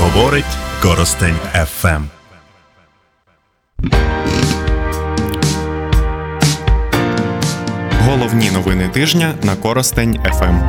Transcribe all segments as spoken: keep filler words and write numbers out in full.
Говорить Коростень еф ем. Головні новини тижня на Коростень еф ем.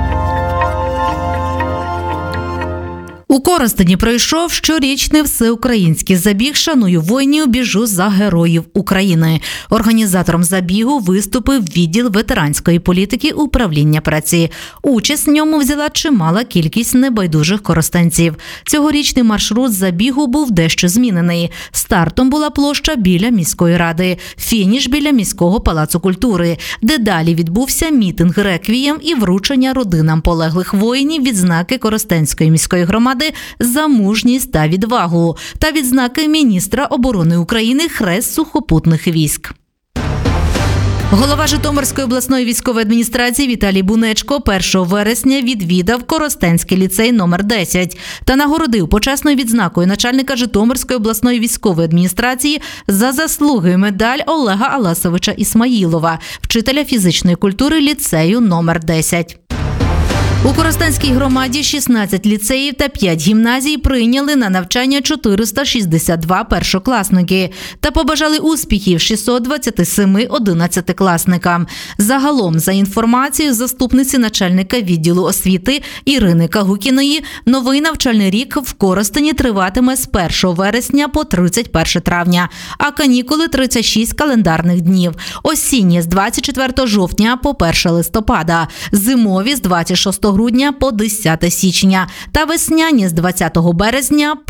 У Коростені пройшов щорічний всеукраїнський забіг «Шаную воїнів, біжу за героїв України». Організатором забігу виступив відділ ветеранської політики управління праці. Участь в ньому взяла чимала кількість небайдужих коростенців. Цьогорічний маршрут забігу був дещо змінений. Стартом була площа біля міської ради, фініш біля міського палацу культури, де далі відбувся мітинг реквієм і вручення родинам полеглих воїнів відзнаки Коростенської міської громади за мужність та відвагу та відзнаки міністра оборони України «Хрест сухопутних військ». Голова Житомирської обласної військової адміністрації Віталій Бунечко першого вересня відвідав Коростенський ліцей номер десять та нагородив почесною відзнакою начальника Житомирської обласної військової адміністрації за заслуги медаль Олега Аласовича Ісмаїлова, вчителя фізичної культури ліцею номер десять. У Коростенській громаді шістнадцять ліцеїв та п'ять гімназій прийняли на навчання чотириста шістдесят два першокласники та побажали успіхів шістсот двадцяти семи одинадцятикласникам. Загалом, за інформацією заступниці начальника відділу освіти Ірини Кагукіної, новий навчальний рік в Коростені триватиме з першого вересня по тридцять перше травня, а канікули – тридцять шість календарних днів. Осінні – з двадцять четвертого жовтня по перше листопада, зимові – з двадцять шостого грудня по десяте січня та весняні з двадцятого березня по